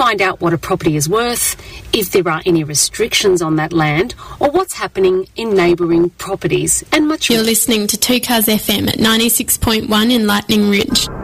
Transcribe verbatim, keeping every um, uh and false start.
find out what a property is worth, if there are any restrictions on that land, or what's happening in neighbouring properties, and much more. You're listening to two Cars F M at ninety-six point one in Lightning Ridge.